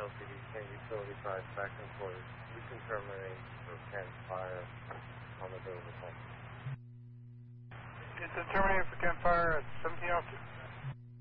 LTD, Ken Utility 5, back and forth. You can terminate for Ken Fire on the Dover call. It's a terminator for Ken Fire at 17 Officer.